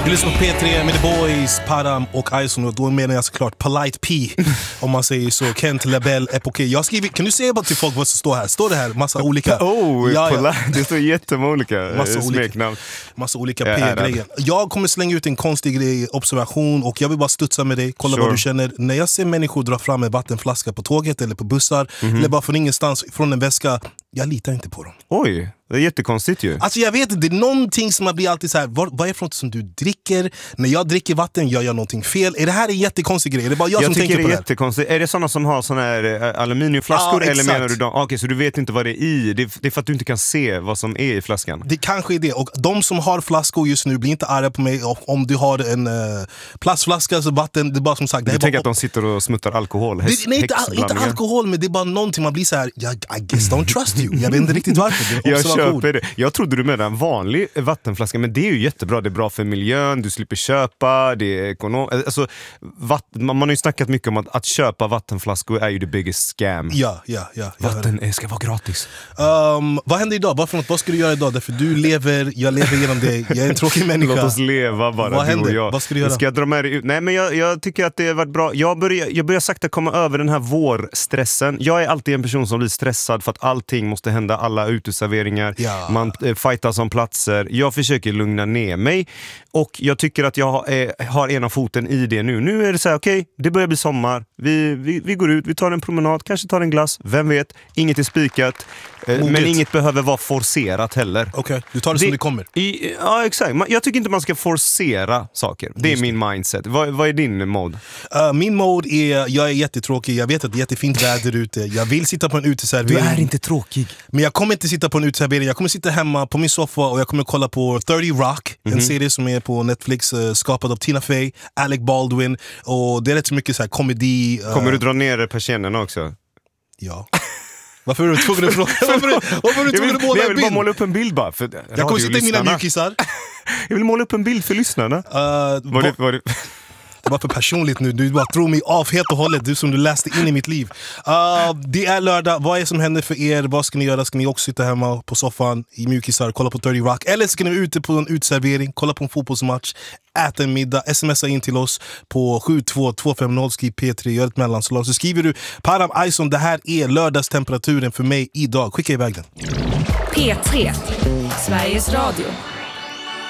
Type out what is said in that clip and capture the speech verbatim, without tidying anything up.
Vi lyssnar på P tre med The Boys, Param och Ison. Och då menar jag såklart Polite P. Om man säger så. Kent, Labelle, Epoké. Jag skriver, kan du säga bara till folk vad som står här? Står det här? Massa olika. Oh, ja, ja. Det står jättemånga massa smeknamn. Olika, massa olika P-grejer. Jag kommer slänga ut en konstig grej, observation. Och jag vill bara studsa med dig. Kolla sure. vad du känner. När jag ser människor dra fram en vattenflaska på tåget eller på bussar. Mm-hmm. Eller bara från ingenstans, från en väska. Jag litar inte på dem. Oj, det är jättekonstigt ju. Alltså jag vet inte, det är någonting som man blir alltid så här. Vad, vad är det för något som du dricker? När jag dricker vatten gör jag någonting fel. Är det här en jättekonstig grej? Är det bara jag, jag som tänker på det? Jag tycker det är jättekonstigt. Är det sådana som har såna här aluminiumflaskor? Ja, eller menar du dem? Okej, okay, så du vet inte vad det är i. Det är, det är för att du inte kan se vad som är i flaskan. Det kanske är det. Och de som har flaskor just nu blir inte arga på mig. Om du har en uh, plastflaska så vatten, det är bara som sagt. Det du är tänker bara, att de sitter och smuttar alkohol? Häst, det, nej, inte, inte alkohol, men det är bara någonting man blir så här. I guess don't trust you. Jag vet inte riktigt varför. Jag köper det. Jag trodde du menade en vanlig vattenflaska, men det är ju jättebra. Det är bra för miljön, du slipper köpa, det är ekonom... Alltså, vatt... man har ju snackat mycket om att, att köpa vattenflaskor är ju the biggest scam. Ja, ja, ja. Vatten är, ska vara gratis. Um, vad händer idag? Vad, för något? Vad ska du göra idag? Därför du lever, jag lever genom dig. Jag är en tråkig människa. Låt oss leva bara, vad du händer? och jag. Vad ska du göra? Ska jag dra med dig ut? Nej, men jag, jag tycker att det har varit bra. Jag börjar, jag börjar sakta komma över den här vårstressen. Jag är alltid en person som blir stressad för att allting måste hända, alla uteserveringar. Ja. Man eh, fightas om platser. Jag försöker lugna ner mig. Och jag tycker att jag har, eh, har ena foten i det nu. Nu är det så här, okej, okay, det börjar bli sommar. Vi, vi, vi går ut, vi tar en promenad, kanske tar en glass. Vem vet? Inget är spikat. Eh, men inget behöver vara forcerat heller. Okej, okay, du tar det, det som det kommer. I, ja, exakt. Jag tycker inte man ska forcera saker. Det är Just min mindset. Vad, vad är din mode? Uh, min mode är, jag är jättetråkig. Jag vet att det är jättefint väder ute. Jag vill sitta på en uteservering. Du är inte tråkig. Men jag kommer inte sitta på en uteservering. Jag kommer sitta hemma på min soffa och jag kommer kolla på thirty Rock. Mm-hmm. En serie som är på Netflix, uh, skapad av Tina Fey, Alec Baldwin. Och det är rätt så mycket så här komedi. Uh... Kommer du dra ner persiennerna också? Ja. Varför är du tvungen att fråga? Varför är, varför är du tvungen att måla jag vill, en bild? Jag vill bara måla upp en bild bara. För jag kommer sitta i mina mjukisar. Jag vill måla upp en bild för lyssnarna. Uh, var det, var det... Det var för personligt nu. Du bara tror mig av helt och hållet. Du som du läste in i mitt liv. Uh, det är lördag. Vad är det som händer för er? Vad ska ni göra? Ska ni också sitta hemma på soffan i mjukisar, kolla på thirty Rock? Eller ska ni vara ute på en utservering, kolla på en fotbollsmatch, äta en middag, smsa in till oss på sju två två fem noll, skriv P tre, gör ett mellanslag. Så skriver du Param Ison, det här är lördagstemperaturen för mig idag. Skicka iväg den. P tre, Sveriges Radio.